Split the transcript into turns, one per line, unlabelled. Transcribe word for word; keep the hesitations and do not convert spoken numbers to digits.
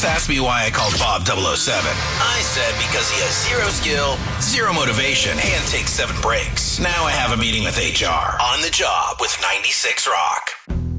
Asked me why I called Bob double oh seven. I said because he has zero skill, zero motivation, and takes seven breaks. Now I have a meeting with H R. On the job with ninety-six Rock.